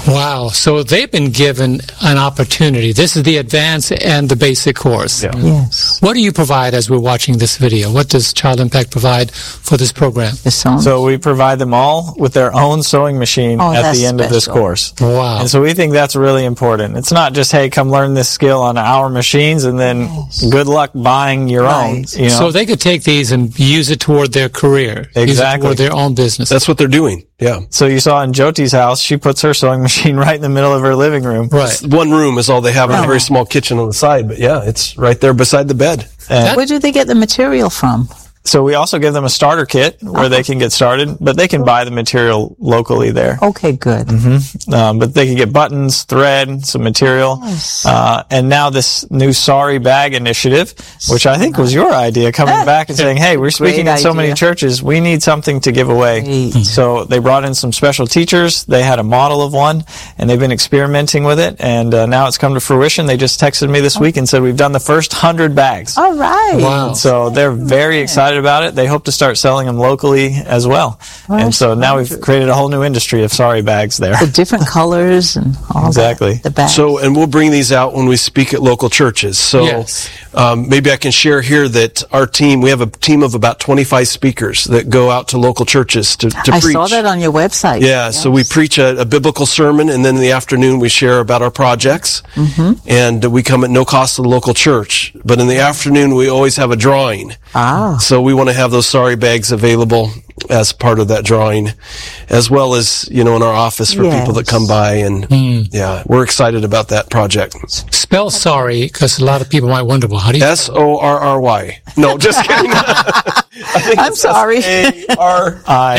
Wow. So they've been given an opportunity. This is the advanced and the basic course. Yeah. Yes. What do you provide as we're watching this video? What does Child Impact provide for this program? The song. So we provide them all with their own sewing machine Oh, at that's the end of this special. course. Wow. And so we think that's really important. It's not just, hey, come learn this skill on our machines and then good luck buying your own. Right. You know? So they could take these and use it toward their career. Use it Exactly. toward their own business. That's what they're doing. Yeah. So you saw in Jyoti's house, she puts her sewing machine right in the middle of her living room. right. One room is all they have, and a very small kitchen on the side. But yeah, it's right there beside the bed. And Where do they get the material from? so we also give them a starter kit where they can get started, but they can buy the material locally there. Okay, good. But they can get buttons, thread, some material. Yes. And now this new Sorry Bag initiative, which I think was your idea, coming back and saying, hey, we're speaking in so many idea. churches, we need something to give away. Great. So they brought in some special teachers. They had a model of one, and they've been experimenting with it, and now it's come to fruition. They just texted me this week and said, we've done the first 100 bags. All right. Wow. So they're very excited about it. They hope to start selling them locally as well. And so now we've created a whole new industry of Sorry Bags there. The different colors and all Exactly. that. The bags. So, and we'll bring these out when we speak at local churches. So, Yes. maybe I can share here that our team, we have a team of about 25 speakers that go out to local churches to I preach. saw that on your website. Yeah, so we preach a biblical sermon, and then in the afternoon we share about our projects, and we come at no cost to the local church. But in the afternoon we always have a drawing. Ah. So we want to have those Sorry Bags available as part of that drawing, as well as, in our office for people that come by. And yeah, we're excited about that project. Spell sorry, because a lot of people might wonder, well, how do you... SORRY. No, just kidding. I think I'm sorry. I.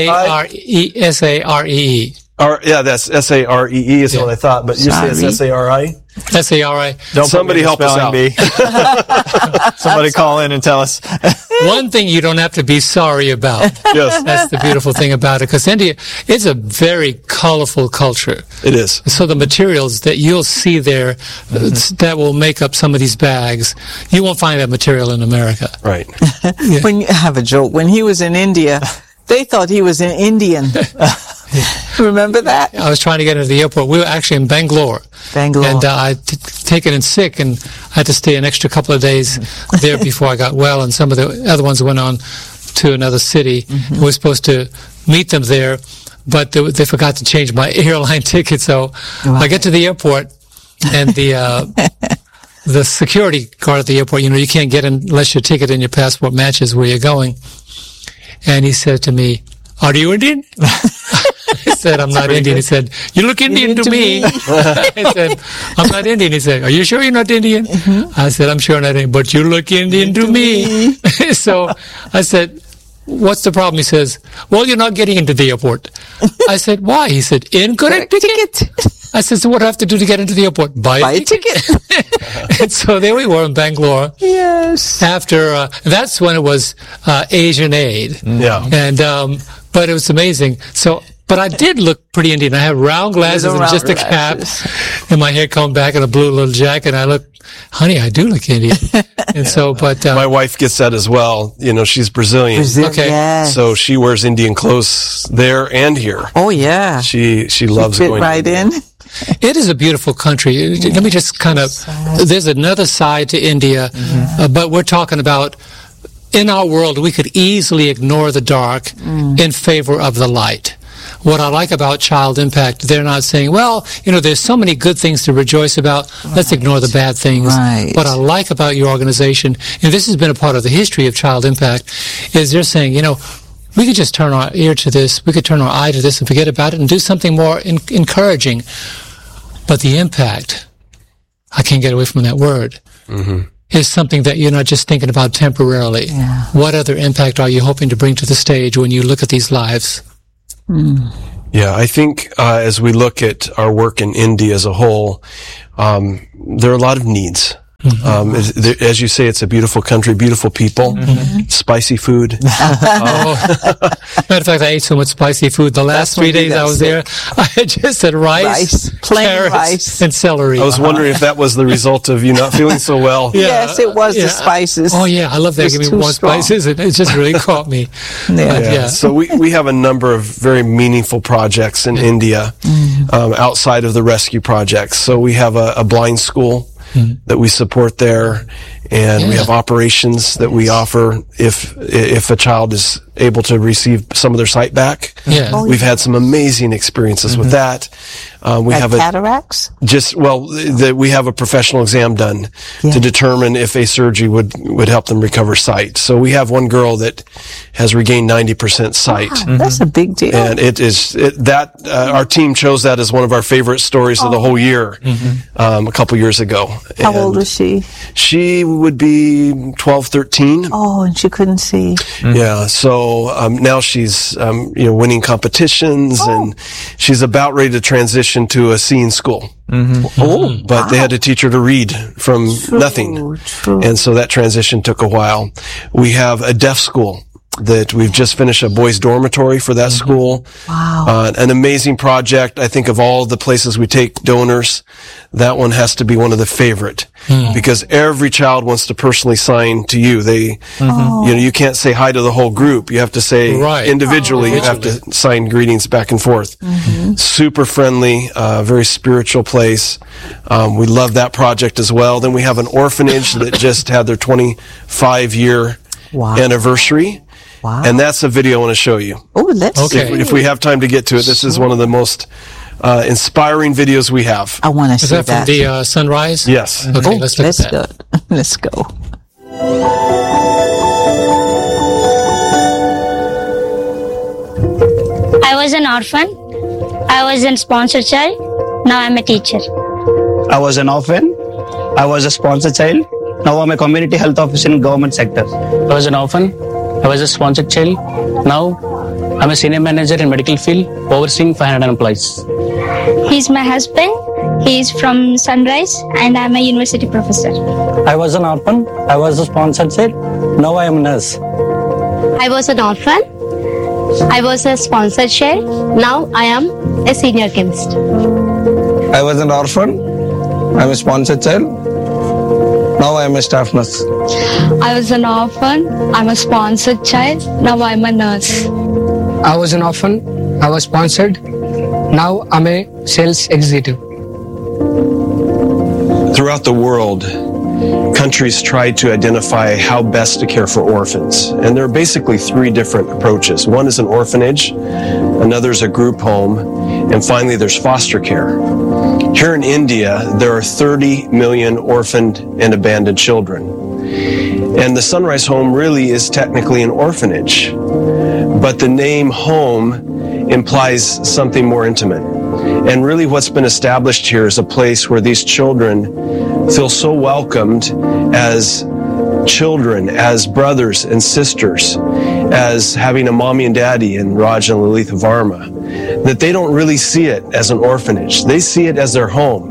S-A-R-E-E. Yeah, that's SAREE is what I thought, but you say it's SARI? S-A-R-I. Don't Somebody help us out. Bee. Somebody call in and tell us. One thing you don't have to be sorry about. Yes, That's the beautiful thing about it, because India is a very colorful culture. it is. So the materials that you'll see there that will make up some of these bags, you won't find that material in America. Right. When you have a joke, when he was in India, they thought he was an Indian. Remember that? I was trying to get into the airport. We were actually in Bangalore. Bangalore. And I'd taken in sick, and I had to stay an extra couple of days there before I got well, and some of the other ones went on to another city. We were supposed to meet them there, but they forgot to change my airline ticket. So I get to the airport, and the security guard at the airport, you can't get in unless your ticket and your passport matches where you're going. And he said to me, "Are you Indian?" I said, "I'm not Indian." He said, "You look Indian to me." I said, "I'm not Indian." He said, "Are you sure you're not Indian?" I said, "I'm sure I'm not Indian, but you look Indian to me." So I said, "What's the problem?" He says, "Well, you're not getting into the airport." I said, "Why?" He said, "Incorrect ticket." I said, "So what do I have to do to get into the airport?" Buy a ticket. And so there we were in Bangalore. Yes. After, that's when it was Asian Aid. Yeah. And, but it was amazing. So, but I did look pretty Indian. I had round glasses and just a cap, and my hair combed back and a blue little jacket. And I look, honey, I do look Indian. And so, but My wife gets that as well. She's Brazilian. Okay. Yes. So she wears Indian clothes there and here. Oh, yeah. She loves Fit going right in. it is a beautiful country. Let me just there's another side to India, but we're talking about, in our world, we could easily ignore the dark in favor of the light. What I like about Child Impact, they're not saying, well, there's so many good things to rejoice about, let's ignore the bad things. Right. What I like about your organization, and this has been a part of the history of Child Impact, is they're saying, we could just turn our ear to this, we could turn our eye to this and forget about it and do something more encouraging. But the impact, I can't get away from that word, is something that you're not just thinking about temporarily. Yeah. What other impact are you hoping to bring to the stage when you look at these lives? Yeah, I think as we look at our work in India as a whole, there are a lot of needs. As you say, it's a beautiful country, beautiful people, spicy food. Matter of fact, I ate so much spicy food. The last 3 days I was there, I just had rice, plain carrots, rice, and celery. I was wondering if that was the result of you not feeling so well. Yes, it was the spices. Oh yeah, I love that. It's Give me too more strong. spices. It just really caught me. Yeah. So we have a number of very meaningful projects in India outside of the rescue projects. So we have a blind school that we support there, and we have operations that we offer if a child is able to receive some of their sight back. Yeah. We've had some amazing experiences with that. We have cataracts? we have a professional exam done to determine if a surgery would help them recover sight. So we have one girl that has regained 90% sight. Wow, that's a big deal. And our team chose that as one of our favorite stories of the whole year, a couple years ago. How old was she? She would be 12, 13. Oh, and she couldn't see. Yeah. So, now she's, winning competitions and she's about ready to transition to a seeing school. But they had to teach her to read from nothing. True. And so that transition took a while. We have a deaf school that we've just finished a boys' dormitory for that school. Wow. An amazing project. I think of all the places we take donors, that one has to be one of the favorite because every child wants to personally sign to you. You can't say hi to the whole group. You have to say individually, you have to sign greetings back and forth. Super friendly, very spiritual place. We love that project as well. Then we have an orphanage that just had their 25-year anniversary. Wow. And that's a video I want to show you. Oh, let's see. If we have time to get to it, this is one of the most inspiring videos we have. I want to see Is that from the sunrise? Yes. Okay, let's look at that. Let's go. I was an orphan. I was a sponsored child. Now I'm a teacher. I was an orphan. I was a sponsored child. Now I'm a community health officer in government sector. I was an orphan. I was a sponsored child. Now I'm a senior manager in medical field, overseeing 500 employees. He's my husband. He's from Sunrise, and I'm a university professor. I was an orphan. I was a sponsored child. Now I am a nurse. I was an orphan. I was a sponsored child. Now I am a senior chemist. I was an orphan. I'm a sponsored child. Now I am a staff nurse. I was an orphan. I'm a sponsored child. Now I'm a nurse. I was an orphan. I was sponsored. Now I'm a sales executive. Throughout the world, countries try to identify how best to care for orphans. And there are basically three different approaches. One is an orphanage, another is a group home, and finally there's foster care. Here in India, there are 30 million orphaned and abandoned children. And the Sunrise Home really is technically an orphanage. But the name home implies something more intimate. And really what's been established here is a place where these children feel so welcomed as children, as brothers and sisters, as having a mommy and daddy in Raj and Lalitha Varma, that they don't really see it as an orphanage. They see it as their home.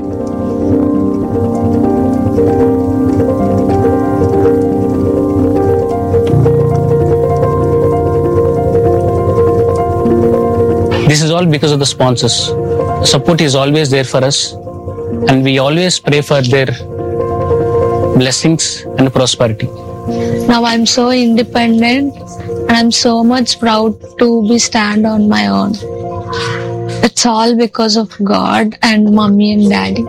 This is all because of the sponsors. The support is always there for us, and we always pray for their blessings and prosperity. Now I'm so independent, and I'm so much proud to be stand on my own. It's all because of God and mommy and daddy.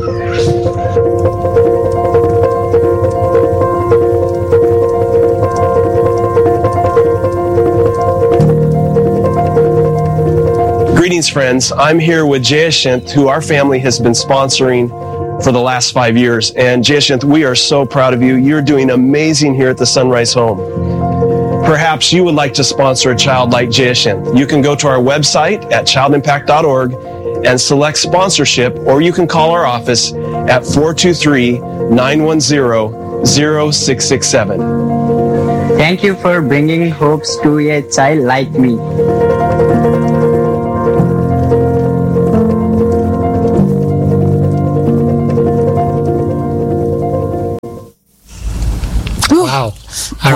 Greetings, friends. I'm here with Jayashanth, who our family has been sponsoring for the last 5 years. And Jayashanth, we are so proud of you. You're doing amazing here at the Sunrise Home. Perhaps you would like to sponsor a child like Jayashanth. You can go to our website at childimpact.org and select sponsorship, or you can call our office at 423-910-0667. Thank you for bringing hopes to a child like me.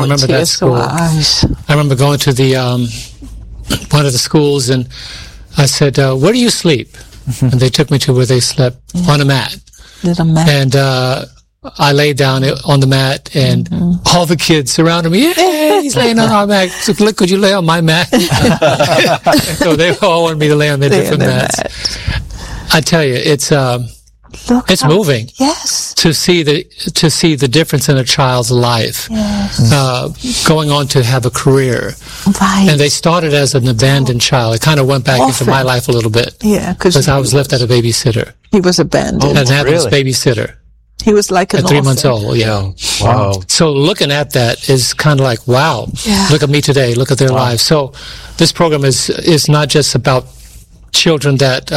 remember that tears to school. our eyes. I remember going to the one of the schools, and I said, "Where do you sleep?" And they took me to where they slept on a mat. Little man. And I laid down on the mat, and all the kids surrounded me. Yay, he's laying on our mat. So, look, could you lay on my mat? So they all wanted me to lay on their different mats. I tell you, it's moving. Yes. To see the difference in a child's life. Yes. Going on to have a career. Right. And they started as an abandoned child. It kind of went back into my life a little bit. Yeah. Because I was left at a babysitter. He was abandoned. An adopted babysitter. He was like an at 3 orphan. months old, yeah. Wow. So looking at that is kind of like, wow, Yeah. look at me today, look at their lives. So this program is not just about children that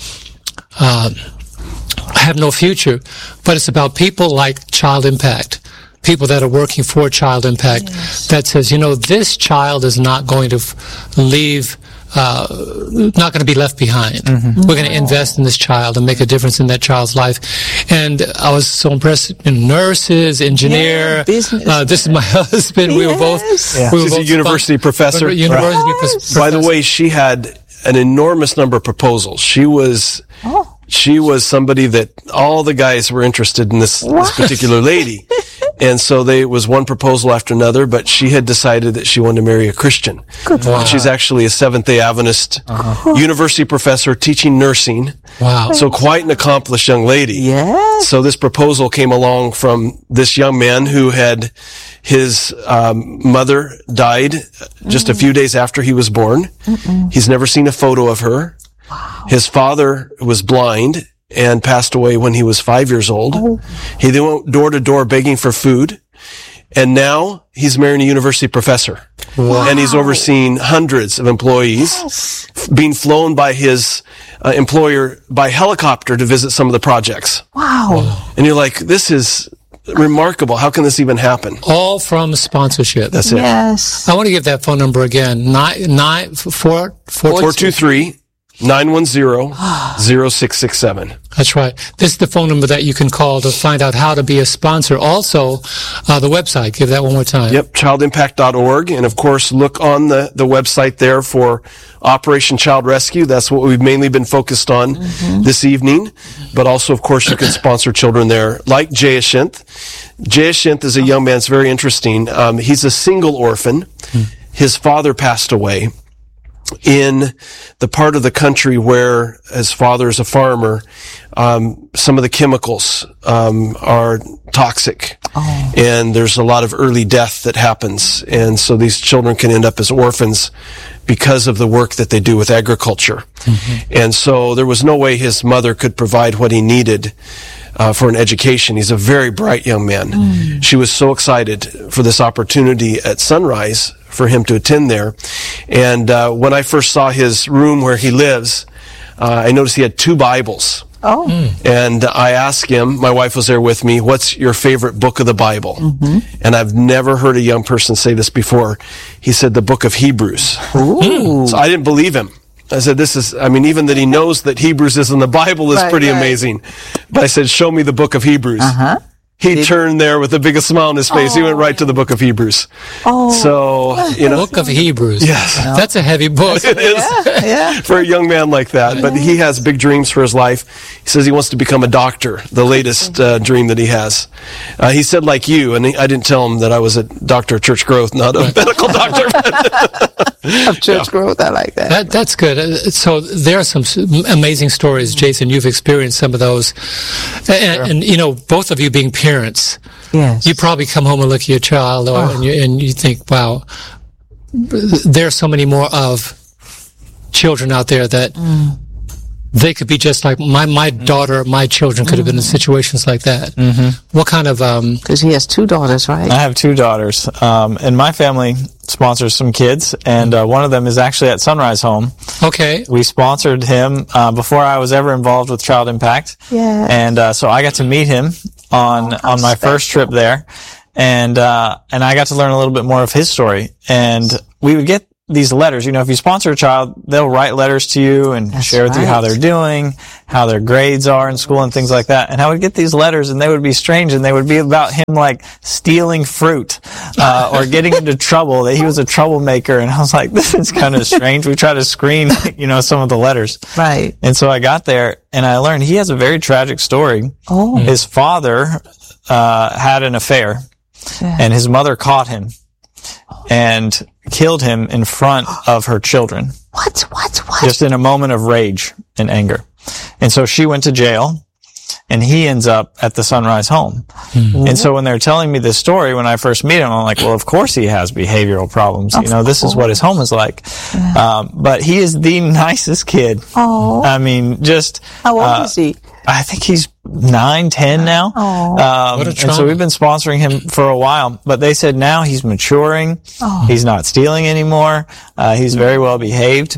have no future, but it's about people like Child Impact, people that are working for Child Impact, that says, this child is not going to leave, not going to be left behind. We're going to invest in this child and make a difference in that child's life. And I was so impressed in nurses, engineer. Business. This is my husband. We were both. Yeah. We were She's a both university professor. University professor. By the way, she had an enormous number of proposals. She was somebody that all the guys were interested in this particular lady. And so it was one proposal after another, but she had decided that she wanted to marry a Christian. And she's actually a Seventh-day Adventist university professor teaching nursing. Wow. So quite an accomplished young lady. Yes. So this proposal came along from this young man who had his mother died just a few days after he was born. He's never seen a photo of her. Wow. His father was blind and passed away when he was 5 years old. He then went door to door begging for food. And now he's marrying a university professor. Wow. And he's overseeing hundreds of employees being flown by his employer by helicopter to visit some of the projects. Wow. And you're like, this is remarkable. How can this even happen? All from sponsorship. That's it. Yes. I want to give that phone number again. 423 910-0667. That's right. This is the phone number that you can call to find out how to be a sponsor. Also, the website. Give that one more time. Yep, childimpact.org. And of course, look on the website there for Operation Child Rescue. That's what we've mainly been focused on this evening. But also, of course, you can sponsor children there, like Jayashinth. Jayashinth is a young man. It's very interesting. He's a single orphan. His father passed away in the part of the country where his father is a farmer. Some of the chemicals are toxic, and there's a lot of early death that happens, and so these children can end up as orphans because of the work that they do with agriculture. And so there was no way his mother could provide what he needed for an education. He's a very bright young man. She was so excited for this opportunity at Sunrise for him to attend there. And when I first saw his room where he lives, I noticed he had 2 Bibles. And I asked him, my wife was there with me, what's your favorite book of the Bible? And I've never heard a young person say this before. He said the book of Hebrews. So I didn't believe him. I said, even that he knows that Hebrews is in the Bible is pretty amazing. But I said, show me the book of Hebrews. He turned there with the biggest smile on his face. He went right to the book of Hebrews. So, Book of Hebrews. Yes. That's a heavy book. It is. For a young man like that. But he has big dreams for his life. He says he wants to become a doctor, the latest dream that he has. He said, like you, and I didn't tell him that I was a doctor of church growth, not a medical doctor. Of church growth, I like that. That's good. So there are some amazing stories, Jason. You've experienced some of those. And both of you being parents, you probably come home and look at your child and you think, wow, there's so many more of children out there that they could be just like my daughter, my children could have been in situations like that. What kind of... Because he has 2 daughters, right? I have 2 daughters. And my family sponsors some kids, and one of them is actually at Sunrise Home. Okay. We sponsored him before I was ever involved with Child Impact. Yeah. And so I got to meet him on my first trip there. And I got to learn a little bit more of his story. And we would get these letters. You know, if you sponsor a child, they'll write letters to you and share with you how they're doing, how their grades are in school and things like that. And I would get these letters and they would be strange, and they would be about him like stealing fruit, or getting into trouble, that he was a troublemaker. And I was like, this is kind of strange. We try to screen, you know, some of the letters. Right. And so I got there and I learned he has a very tragic story. Oh. His father, had an affair, and his mother caught him and killed him in front of her children. What? Just in a moment of rage and anger. And so she went to jail, and he ends up at the Sunrise home. Mm-hmm. And so when they're telling me this story, when I first meet him, I'm like, well, of course he has behavioral problems. You know, this is what his home is like. Yeah. But he is the nicest kid. Oh. I mean, just... How old is he? I think he's 9, 10 now. What a trauma. And so we've been sponsoring him for a while, but they said now he's maturing. He's not stealing anymore. He's very well behaved.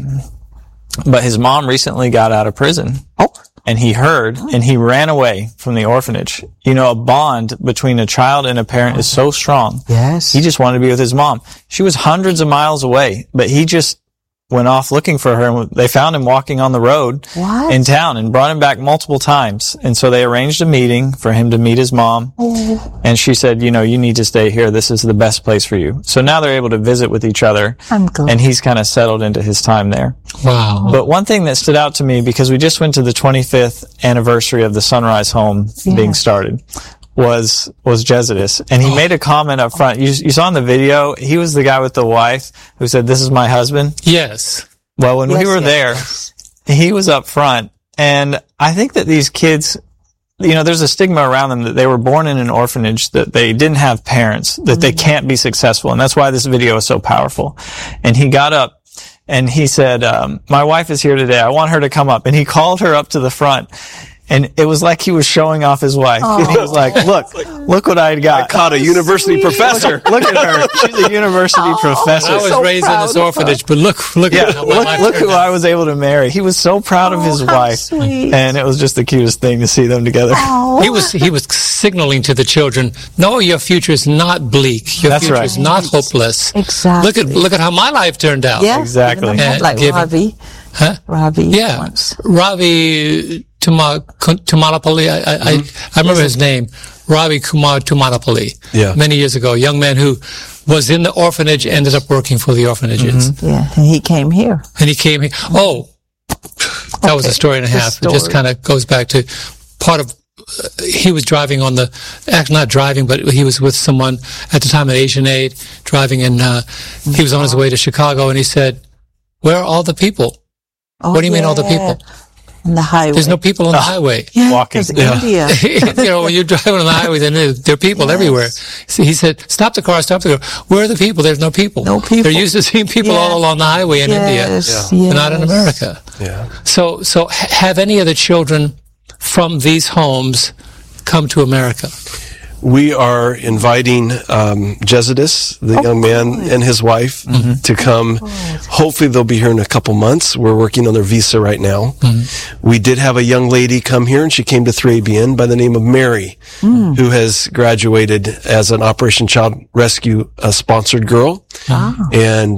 But his mom recently got out of prison. And he heard, and he ran away from the orphanage. You know, a bond between a child and a parent is so strong. Yes. He just wanted to be with his mom. She was hundreds of miles away, but he just went off looking for her, and they found him walking on the road in town and brought him back multiple times. And so they arranged a meeting for him to meet his mom. And she said, you know, you need to stay here. This is the best place for you. So now they're able to visit with each other. And he's kind of settled into his time there. Wow. But one thing that stood out to me, because we just went to the 25th anniversary of the Sunrise Home being started, was Jesidus. And he made a comment up front. You saw in the video, he was the guy with the wife who said, this is my husband. Yes. Well, when we were there, he was up front. And I think that these kids, you know, there's a stigma around them that they were born in an orphanage, that they didn't have parents, that they can't be successful. And that's why this video is so powerful. And he got up and he said, my wife is here today. I want her to come up. And he called her up to the front. And it was like he was showing off his wife. And he was like, look what I got. I caught a university professor. Look at her. She's a university professor. I was raised in this orphanage, but look at how my life look who turned out. I was able to marry. He was so proud of his wife. Sweet. And it was just the cutest thing to see them together. He was signaling to the children, no, your future is not bleak. Your future is not hopeless. Exactly. Look at how my life turned out. Yeah. Exactly. Like Ravi. Huh? Ravi. Yeah. Once. Ravi Tumalapalli. I remember his name. Ravi Kumar Tumalapalli. Yeah. Many years ago. A young man who was in the orphanage, ended up working for the orphanages. Yeah. And he came here. And he came here. Oh, that was a story and a half. It just kind of goes back to part of, he was driving on the, actually not driving, but he was with someone at the time at Asian Aid, driving, and he was on his way to Chicago, and he said, where are all the people? What do you mean all the people? On the highway. There's no people on the highway. Yeah, walking. India. You know, when you're driving on the highway, then there are people everywhere. So he said, stop the car. Where are the people? There's no people. No people. They're used to seeing people all along the highway in India, but not in America. Yeah. So have any of the children from these homes come to America? We are inviting Jesidus, the young man, and his wife to come. Hopefully they'll be here in a couple months. We're working on their visa right now. We did have a young lady come here, and she came to 3ABN by the name of Mary, who has graduated as an Operation Child Rescue sponsored girl. And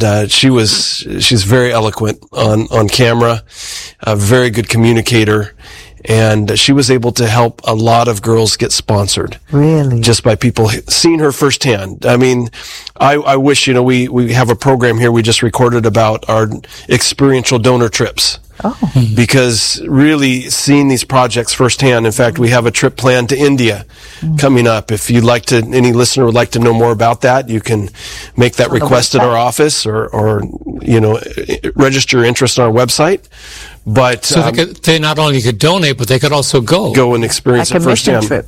she's very eloquent on camera, a very good communicator. And she was able to help a lot of girls get sponsored. Really? Just by people seeing her firsthand. I mean, I wish, we have a program here we just recorded about our experiential donor trips. Because really seeing these projects firsthand, in fact, we have a trip planned to India coming up. If you'd like to, any listener would like to know more about that, you can make that request at our office or register your interest on our website. But so they not only could donate, but they could also go and experience like it firsthand. Trip.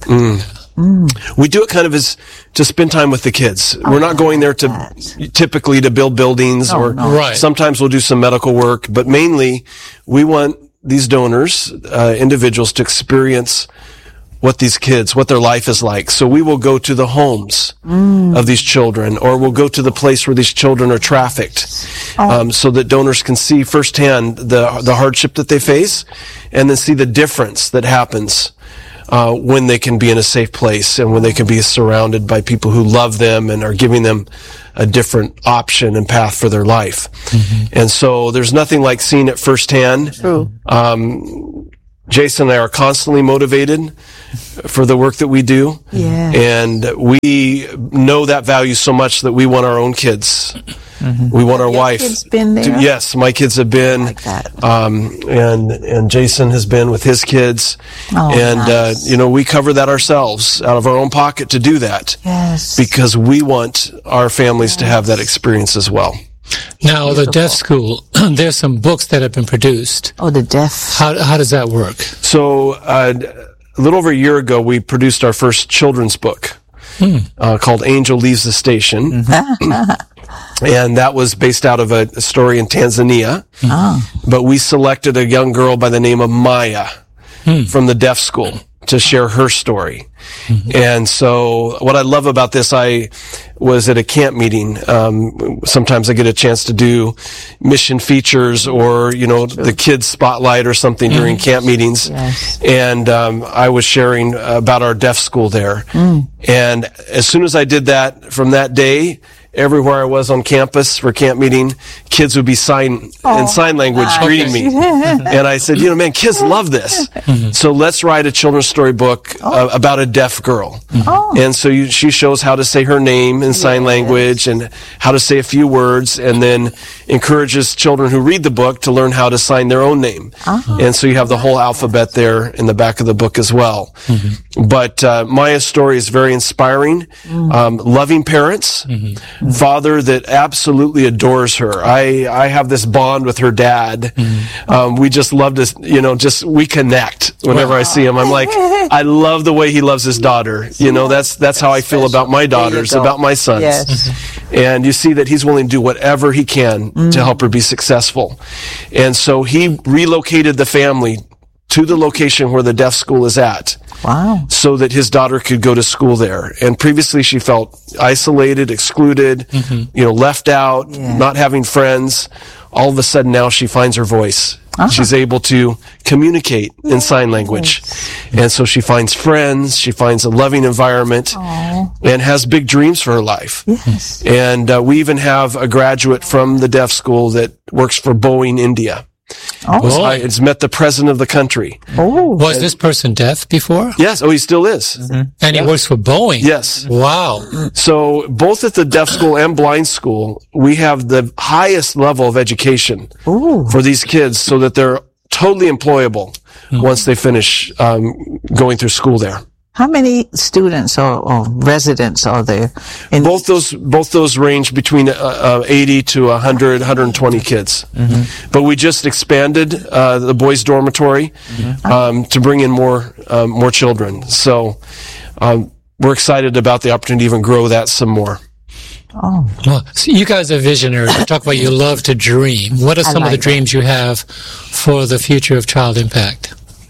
We do it kind of as to spend time with the kids. We're not going there typically to build buildings sometimes we'll do some medical work, but mainly we want these donors, individuals, to experience what their life is like. So we will go to the homes of these children, or we'll go to the place where these children are trafficked, so that donors can see firsthand the hardship that they face, and then see the difference that happens when they can be in a safe place and when they can be surrounded by people who love them and are giving them a different option and path for their life. And so there's nothing like seeing it firsthand. True. Jason and I are constantly motivated for the work that we do. Yeah. And we know that value so much that we want our own kids. We want our Your wife. kids been there? Yes, my kids have been. Like that. And Jason has been with his kids. Oh, and, nice. we cover that ourselves out of our own pocket to do that. Yes. Because we want our families to have that experience as well. Now, the deaf school, there's some books that have been produced. Oh, the deaf. How does that work? So, a little over a year ago, we produced our first children's book called Angel Leaves the Station. And that was based out of a story in Tanzania. But we selected a young girl by the name of Maya from the deaf school to share her story. And so what I love about this, I was at a camp meeting. Sometimes I get a chance to do mission features or, the kids spotlight or something during camp meetings. Yes. And I was sharing about our deaf school there. And as soon as I did that, from that day, everywhere I was on campus for camp meeting, kids would be in sign language greeting me. And I said, man, kids love this. So let's write a children's story book about a deaf girl. And so she shows how to say her name in sign language and how to say a few words, and then encourages children who read the book to learn how to sign their own name. And so you have the whole alphabet there in the back of the book as well. But Maya's story is very inspiring. Loving parents. Father that absolutely adores her. I have this bond with her dad. We just love to, we connect whenever I see him. I'm like, I love the way he loves his daughter. That's how I feel about my daughters, about my sons. Yes. And you see that he's willing to do whatever he can to help her be successful. And so he relocated the family to the location where the deaf school is at. Wow. So that his daughter could go to school there. And previously she felt isolated, excluded, left out, not having friends. All of a sudden now she finds her voice. She's able to communicate in sign language. And so she finds friends, she finds a loving environment, and has big dreams for her life. Yes. And we even have a graduate from the deaf school that works for Boeing India. It's met the president of the country. Was this person deaf before? Yes. Oh, he still is. And he works for Boeing? Yes. Wow. So both at the deaf school and blind school, we have the highest level of education for these kids so that they're totally employable once they finish going through school there. How many students or residents are there? Both those range between 80 to 100, 120 kids. But we just expanded the boys' dormitory to bring in more children. So we're excited about the opportunity to even grow that some more. Well, so you guys are visionaries. You talk about you love to dream. What are some of the dreams you have for the future of Child Impact?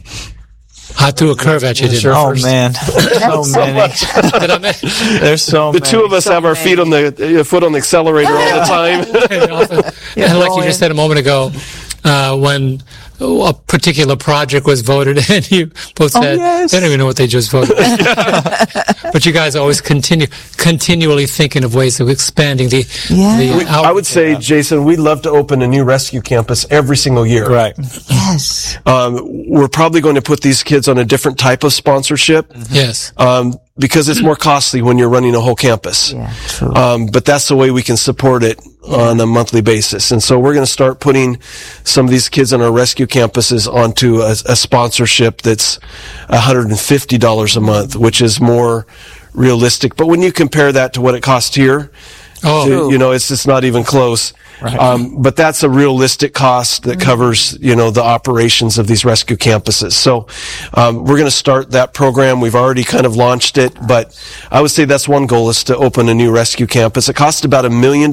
I threw a curve at you, didn't I? Oh, man. So many. There's so many. The two of us have our foot on the accelerator all the time. And like you just said a moment ago, when a particular project was voted, and you both said, they don't even know what they just voted. But you guys are always continually thinking of ways of expanding the I would say, Jason, we'd love to open a new rescue campus every single year. Right. Yes. We're probably going to put these kids on a different type of sponsorship. Yes. Because it's more costly when you're running a whole campus. Yeah, true. But that's the way we can support it on a monthly basis. And so we're going to start putting some of these kids on our rescue campuses onto a sponsorship that's $150 a month, which is more realistic. But when you compare that to what it costs here, it's just not even close. Right. But that's a realistic cost that covers, the operations of these rescue campuses. So, we're going to start that program. We've already kind of launched it, but I would say that's one goal, is to open a new rescue campus. It costs about $1 million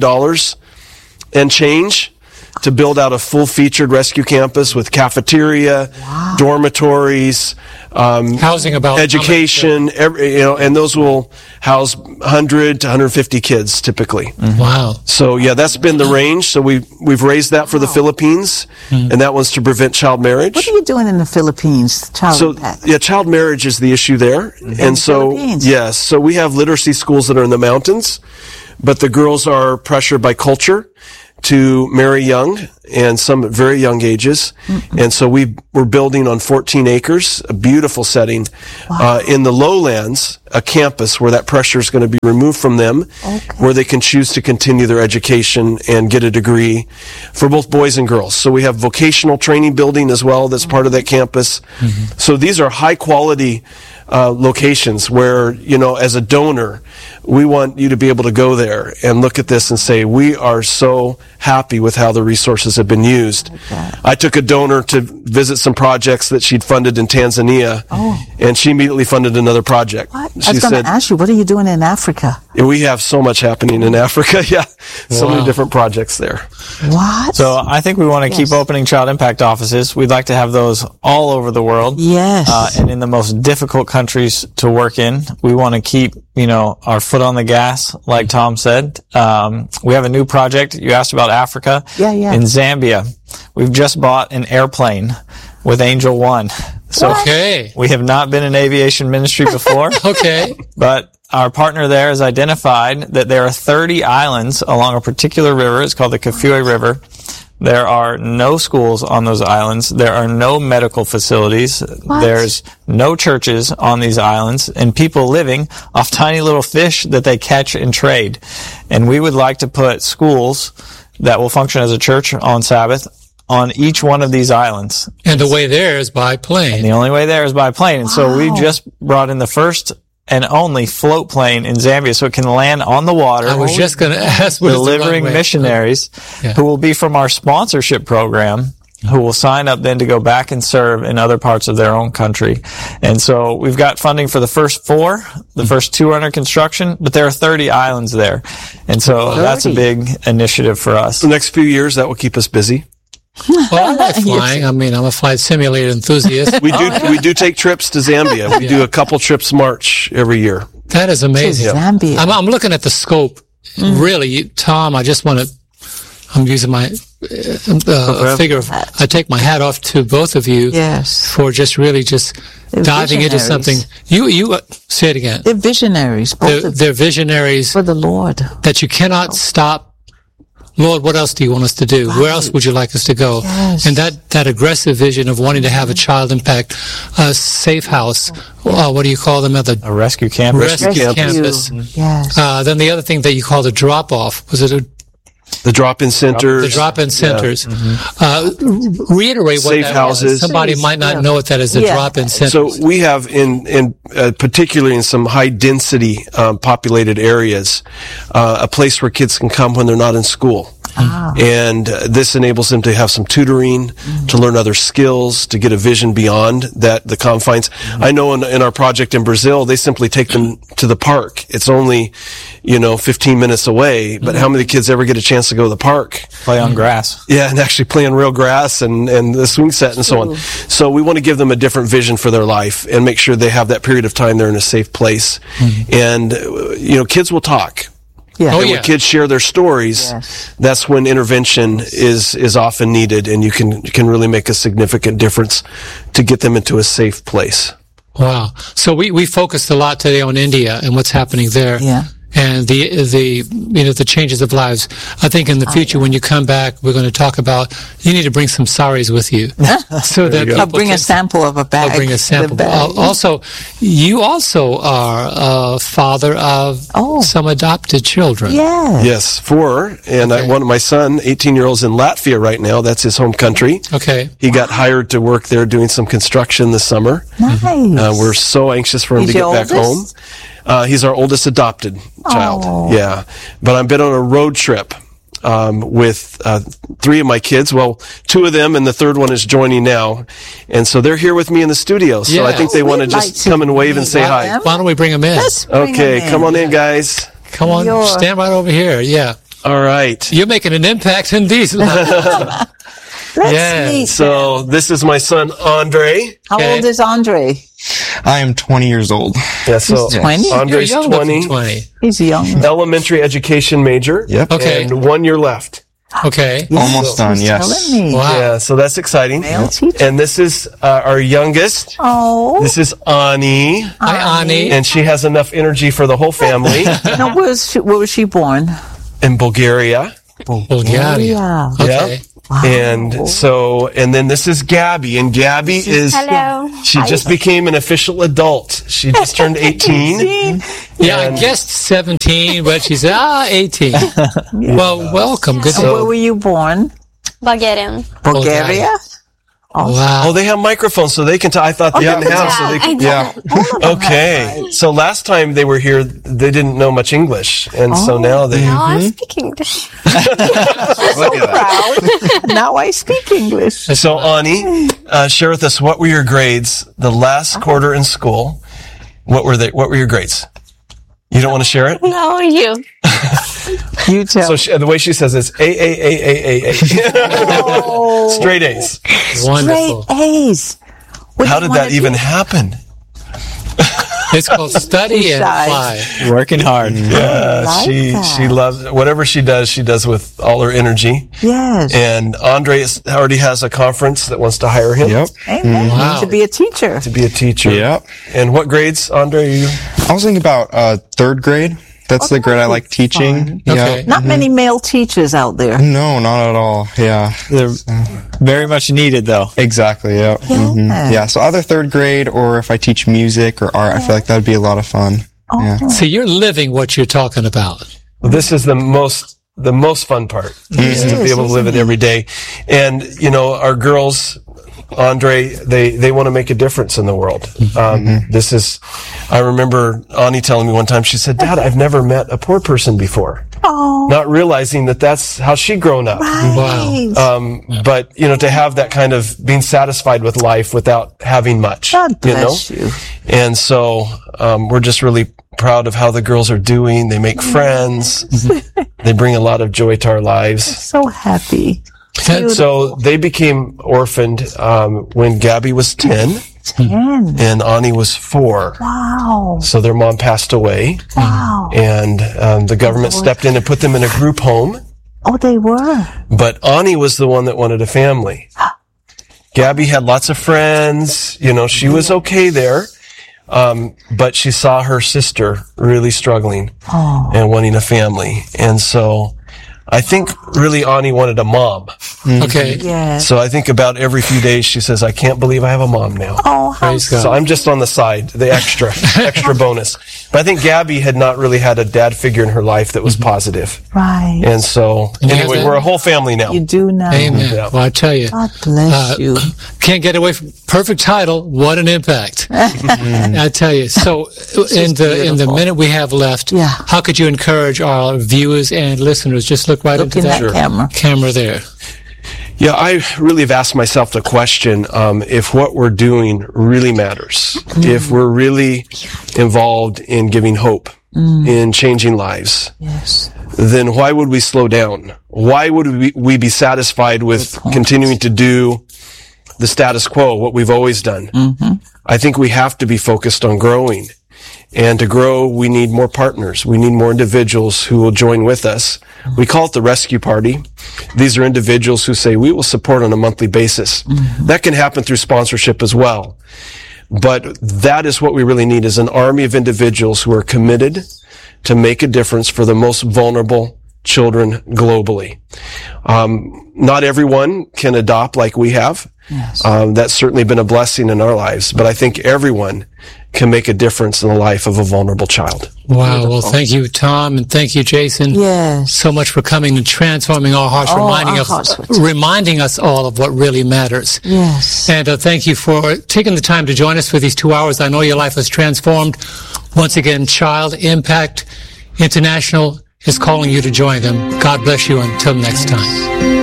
and change to build out a full-featured rescue campus with cafeteria, dormitories, housing about education, and those will house 100 to 150 kids typically. Wow. So yeah, that's been the range. So we've raised that for the Philippines, and that one's to prevent child marriage. What are you doing in the Philippines? Child marriage is the issue there. And so, yes, so we have literacy schools that are in the mountains, but the girls are pressured by culture to marry young, and some at very young ages. And so we're building on 14 acres, a beautiful setting, in the lowlands, a campus where that pressure is going to be removed from them, where they can choose to continue their education and get a degree for both boys and girls. So we have vocational training building as well that's part of that campus. So these are high quality locations where, as a donor, we want you to be able to go there and look at this and say, we are so happy with how the resources have been used. I took a donor to visit some projects that she'd funded in Tanzania, and she immediately funded another project. I was going to ask you, what are you doing in Africa? We have so much happening in Africa. So many different projects there. What? So I think we want to keep opening child impact offices. We'd like to have those all over the world. Yes. And in the most difficult countries to work in. We want to keep, our foot on the gas, like Tom said. We have a new project. You asked about Africa. In Zambia. We've just bought an airplane with Angel One. So we have not been in aviation ministry before. But our partner there has identified that there are 30 islands along a particular river. It's called the Kafue River. There are no schools on those islands. There are no medical facilities. There's no churches on these islands, and people living off tiny little fish that they catch and trade. And we would like to put schools that will function as a church on Sabbath on each one of these islands. And the way there is by plane. And the only way there is by plane. And so we just brought in the first and only float plane in Zambia, so it can land on the water. I was just going to ask, delivering missionaries who will be from our sponsorship program, who will sign up then to go back and serve in other parts of their own country. And so we've got funding for the first 4, the first 2 are under construction, but there are 30 islands there. And so that's a big initiative for us. The next few years, that will keep us busy. Well, I like flying. I mean, I'm a flight simulator enthusiast. We do take trips to Zambia. We do a couple trips March every year. That is amazing. Zambia. I'm looking at the scope. Really, Tom, I just want to, I'm using my figure. I take my hat off to both of you for just really just diving into something. You say it again. They're visionaries. They're visionaries for the Lord. That you cannot stop. Lord, what else do you want us to do? Where else would you like us to go? And that aggressive vision of wanting to have a child impact, a safe house, what do you call them? A rescue campus. Rescue campus. Yes. Then the other thing that you call the drop-off, was it the drop-in centers? The drop-in centers. Reiterate what safe that houses. is. Somebody might not know what that is, the drop-in centers. So we have in particularly in some high-density populated areas, a place where kids can come when they're not in school. And this enables them to have some tutoring, to learn other skills, to get a vision beyond the confines. I know in our project in Brazil, they simply take them to the park. It's only, 15 minutes away, but how many kids ever get a chance to go to the park? Play on grass. Yeah, and actually play on real grass and the swing set and so on. So we want to give them a different vision for their life and make sure they have that period of time they're in a safe place. And, kids will talk. When kids share their stories, that's when intervention is often needed, and you can really make a significant difference to get them into a safe place. Wow. So we focused a lot today on India and what's happening there. And the changes of lives. I think in the future, when you come back, we're going to talk about, you need to bring some saris with you. So that I'll bring a sample of a bag. I'll bring a sample. You also are a father of some adopted children. Yes, 4. And one of my son, 18-year-old's in Latvia right now. That's his home country. He got hired to work there doing some construction this summer. Nice. We're so anxious for him to get back home. He's our oldest adopted child. But I've been on a road trip with 3 of my kids. Well, 2 of them, and the third one is joining now. And so they're here with me in the studio. So I think they want to just come and wave and say hi. Why don't we bring them in? Come on in, guys. Come on, stand right over here. Yeah. All right. You're making an impact in these. Let's meet. So this is my son, Andre. How old is Andre? I am 20 years old. Yeah, so He's 20? Andre's You're young 20. 20. He's young. Elementary education major. Yep. Okay. And 1 year left. Okay. Almost done, yes. Telling me. Wow. Yeah, so that's exciting. Male teacher. And this is our youngest. Oh. This is Ani. Hi, Ani. And she has enough energy for the whole family Now, where was she born? in Bulgaria. Bulgaria. Yeah. Okay. Wow. And so, and then this is Gabby. And Gabby is, she just became an official adult. She just turned 18. Yeah, I guessed 17, but she's 18. Well, welcome. Good And where to were you born? Bulgarian. Bulgaria? Wow. Oh, they have microphones so they can talk. I thought they didn't have, so they could. Yeah. Okay. So last time they were here, they didn't know much English. And so now they. No, I speak English. Look at that. Proud. Now I speak English. So, Ani, share with us, what were your grades the last quarter in school? What were they? What were your grades? You don't want to share it? No, you. You tell. So the way she says it's A. Straight A's. Wonderful. Straight A's. What How do you did that wanna even be? happen? It's called study and Shy. apply. Working hard. like she that. loves whatever she does with all her energy. Yes. And Andre already has a conference that wants to hire him Yep. Amen. Wow. To be a teacher. to be a teacher. Yep. And what grades, Andre, are you? I was thinking about third grade. That's the grade I like teaching. fun. Yeah. Okay. Not many male teachers out there. No, not at all. Yeah. They're very much needed, though. Exactly. Yeah. Yeah. So either third grade, or if I teach music or art, I feel like that'd be a lot of fun. Yeah. So you're living what you're talking about. Well, this is the most fun part, is to be able to live it every day. And, you know, our girls, Andre, they want to make a difference in the world. I remember Ani telling me one time, she said, Dad, I've never met a poor person before. Oh. Not realizing that that's how she'd grown up. Wow. But, you know, to have that kind of being satisfied with life without having much. God bless you. And so, we're just really proud of how the girls are doing. They make friends. They bring a lot of joy to our lives. So happy. So they became orphaned when Gabby was 10 10. and Ani was 4. Wow. So their mom passed away, Wow. and the government stepped in and put them in a group home. Oh, they were. But Ani was the one that wanted a family. Gabby had lots of friends. You know, she was okay there. But she saw her sister really struggling and wanting a family. And so I think really Ani wanted a mom. Okay. Yes. So I think about every few days she says, I can't believe I have a mom now. Oh, how Praise God. So I'm just on the side, the extra bonus. But I think Gabby had not really had a dad figure in her life that was positive. right. And so anyway, we're a whole family now. You do now. Amen. Yeah. Well, I tell you, God bless you. can't get away from perfect title. What an impact! I tell you. So, in the minute we have left, Yeah. how could you encourage our viewers and listeners? Just look right Look into in that that camera. there. Yeah, I really have asked myself the question, if what we're doing really matters, if we're really involved in giving hope, in changing lives, Yes. then why would we slow down? Why would we be satisfied with continuing to do the status quo, what we've always done? I think we have to be focused on growing. And to grow, we need more partners. We need more individuals who will join with us. We call it the rescue party. These are individuals who say we will support on a monthly basis. That can happen through sponsorship as well. But that is what we really need, is an army of individuals who are committed to make a difference for the most vulnerable children globally. Not everyone can adopt like we have. Yes. That's certainly been a blessing in our lives, but I think everyone can make a difference in the life of a vulnerable child. Wow. Well, thank you, Tom, and thank you, Jason. Yes. So much for coming and transforming our hearts, reminding us all of what really matters. Yes. And thank you for taking the time to join us for these 2 hours. I know your life was transformed. Once again, Child Impact International is calling you to join them. God bless you until next time.